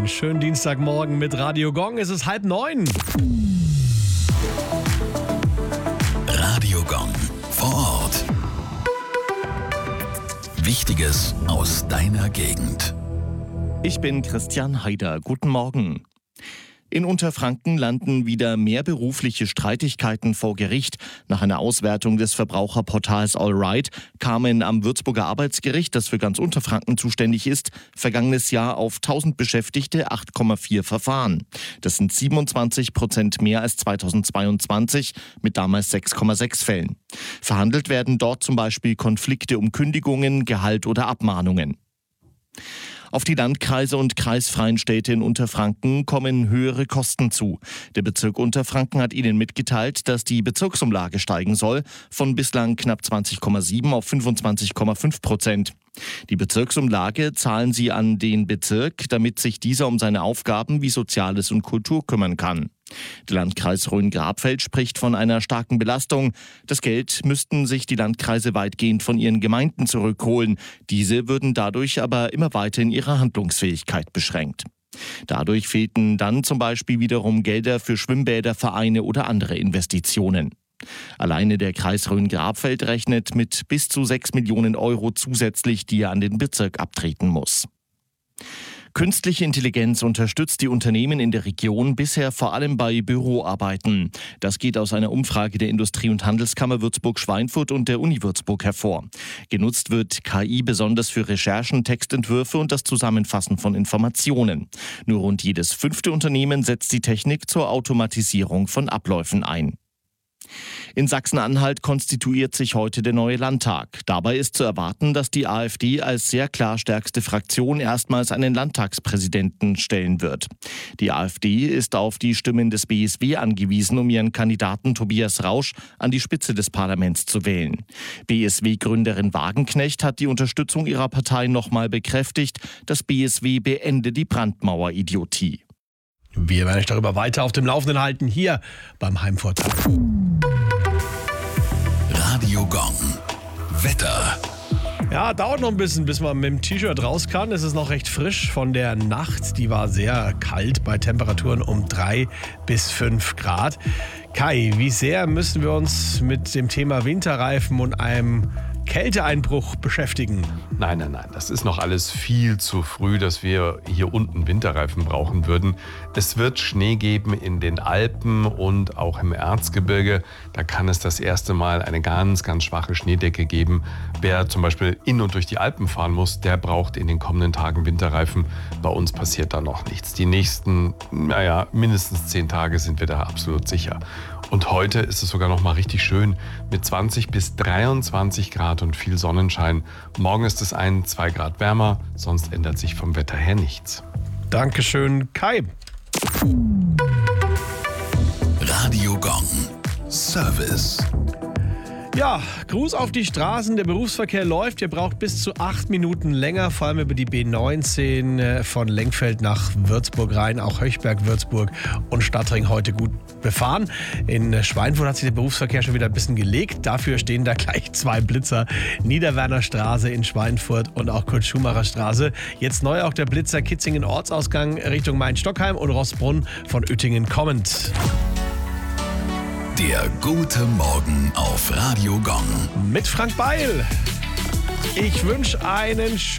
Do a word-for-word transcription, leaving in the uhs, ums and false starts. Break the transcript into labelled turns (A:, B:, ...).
A: Einen schönen Dienstagmorgen mit Radio Gong. Es ist halb neun.
B: Radio Gong vor Ort. Wichtiges aus deiner Gegend.
C: Ich bin Christian Haider. Guten Morgen. In Unterfranken landen wieder mehr berufliche Streitigkeiten vor Gericht. Nach einer Auswertung des Verbraucherportals AllRight kamen am Würzburger Arbeitsgericht, das für ganz Unterfranken zuständig ist, vergangenes Jahr auf tausend Beschäftigte acht Komma vier Verfahren. Das sind siebenundzwanzig Prozent mehr als zweitausendzweiundzwanzig mit damals sechs Komma sechs Fällen. Verhandelt werden dort zum Beispiel Konflikte um Kündigungen, Gehalt oder Abmahnungen. Auf die Landkreise und kreisfreien Städte in Unterfranken kommen höhere Kosten zu. Der Bezirk Unterfranken hat ihnen mitgeteilt, dass die Bezirksumlage steigen soll, von bislang knapp zwanzig Komma sieben auf fünfundzwanzig Komma fünf Prozent. Die Bezirksumlage zahlen sie an den Bezirk, damit sich dieser um seine Aufgaben wie Soziales und Kultur kümmern kann. Der Landkreis Rhön-Grabfeld spricht von einer starken Belastung. Das Geld müssten sich die Landkreise weitgehend von ihren Gemeinden zurückholen. Diese würden dadurch aber immer weiter in ihrer Handlungsfähigkeit beschränkt. Dadurch fehlten dann zum Beispiel wiederum Gelder für Schwimmbäder, Vereine oder andere Investitionen. Alleine der Kreis Rhön-Grabfeld rechnet mit bis zu sechs Millionen Euro zusätzlich, die er an den Bezirk abtreten muss. Künstliche Intelligenz unterstützt die Unternehmen in der Region bisher vor allem bei Büroarbeiten. Das geht aus einer Umfrage der Industrie- und Handelskammer Würzburg-Schweinfurt und der Uni Würzburg hervor. Genutzt wird K I besonders für Recherchen, Textentwürfe und das Zusammenfassen von Informationen. Nur rund jedes fünfte Unternehmen setzt die Technik zur Automatisierung von Abläufen ein. In Sachsen-Anhalt konstituiert sich heute der neue Landtag. Dabei ist zu erwarten, dass die AfD als sehr klar stärkste Fraktion erstmals einen Landtagspräsidenten stellen wird. Die AfD ist auf die Stimmen des B S W angewiesen, um ihren Kandidaten Tobias Rausch an die Spitze des Parlaments zu wählen. B S W-Gründerin Wagenknecht hat die Unterstützung ihrer Partei nochmal bekräftigt. Das B S W beende die Brandmauer-Idiotie.
A: Wir werden euch darüber weiter auf dem Laufenden halten, hier beim Heimvortrag.
B: Radio Gong. Wetter.
A: Ja, dauert noch ein bisschen, bis man mit dem T-Shirt raus kann. Es ist noch recht frisch von der Nacht. Die war sehr kalt bei Temperaturen um drei bis fünf Grad. Kai, wie sehr müssen wir uns mit dem Thema Winterreifen und einem Kälteeinbruch beschäftigen?
D: Nein, nein, nein, das ist noch alles viel zu früh, dass wir hier unten Winterreifen brauchen würden. Es wird Schnee geben in den Alpen und auch im Erzgebirge. Da kann es das erste Mal eine ganz, ganz schwache Schneedecke geben. Wer zum Beispiel in und durch die Alpen fahren muss, der braucht in den kommenden Tagen Winterreifen. Bei uns passiert da noch nichts. Die nächsten, naja, mindestens zehn Tage sind wir da absolut sicher. Und heute ist es sogar noch mal richtig schön mit zwanzig bis dreiundzwanzig Grad und viel Sonnenschein. Morgen ist es ein, zwei Grad wärmer, sonst ändert sich vom Wetter her nichts.
A: Dankeschön, Kai.
B: Radio Gong. Service.
A: Ja, Gruß auf die Straßen. Der Berufsverkehr läuft. Ihr braucht bis zu acht Minuten länger, vor allem über die B neunzehn von Lenkfeld nach Würzburg rein. Auch Höchberg, Würzburg und Stadtring heute gut befahren. In Schweinfurt hat sich der Berufsverkehr schon wieder ein bisschen gelegt. Dafür stehen da gleich zwei Blitzer. Niederwerner Straße in Schweinfurt und auch Kurt-Schumacher Straße. Jetzt neu auch der Blitzer Kitzingen Ortsausgang Richtung Main-Stockheim und Rossbrunn von Uettingen kommend.
B: Der gute Morgen auf Radio Gong.
A: Mit Frank Beil. Ich wünsche einen schönen